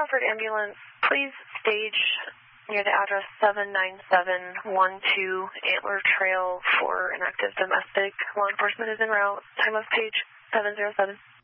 Milford Ambulance, please stage near the address 79712 Antler Trail for an active domestic. Law enforcement is en route. Time of page 707.